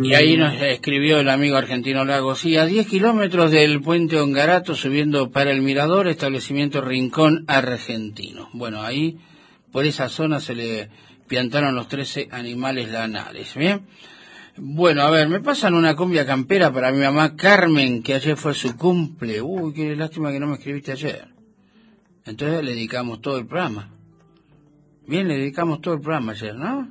Y ahí nos escribió el amigo argentino Lagos, sí, a 10 kilómetros del puente Ongarato, subiendo para el Mirador, establecimiento Rincón Argentino. Bueno, ahí, por esa zona se le piantaron los 13 animales lanales, ¿bien? Bueno, a ver, me pasan una cumbia campera para mi mamá Carmen, que ayer fue su cumple. Uy, qué lástima que no me escribiste ayer. Entonces le dedicamos todo el programa. Bien, le dedicamos todo el programa ayer, ¿no?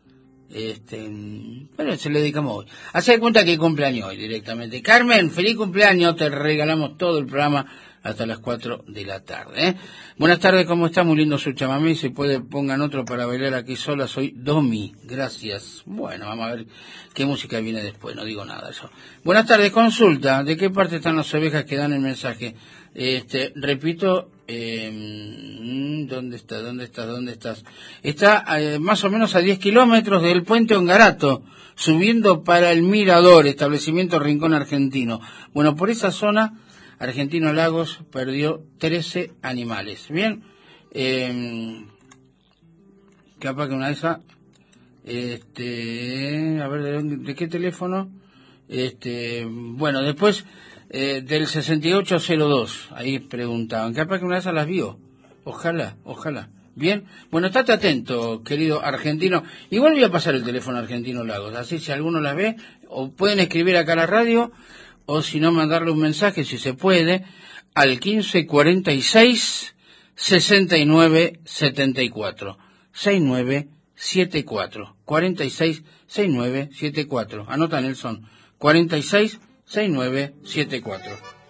Bueno, se le dedicamos hoy. Hacé de cuenta que cumpleaños hoy directamente. Carmen, feliz cumpleaños, te regalamos todo el programa hasta las 4 de la tarde, ¿eh? Buenas tardes, ¿cómo está? Muy lindo su chamamé, si puede pongan otro para bailar aquí sola, soy Domi, gracias. Bueno, vamos a ver qué música viene después, no digo nada yo. Buenas tardes, consulta, ¿de qué parte están las ovejas que dan el mensaje? Repito, ¿dónde estás? Está más o menos a 10 kilómetros del puente Ongarato, subiendo para el Mirador, establecimiento Rincón Argentino. Bueno, por esa zona, Argentino Lagos perdió 13 animales. Bien, capaz que una de esas, a ver, ¿de qué teléfono? Bueno, después, del 6802, ahí preguntaban, capaz que una de esas las vio. Ojalá. Bien, bueno, estate atento, querido argentino. Igual voy a pasar el teléfono Argentino Lagos, así si alguno las ve, o pueden escribir acá a la radio, o si no, mandarle un mensaje, si se puede, al 1546 69 74 69 74 46 69 74. Anota, Nelson, 46 69 74.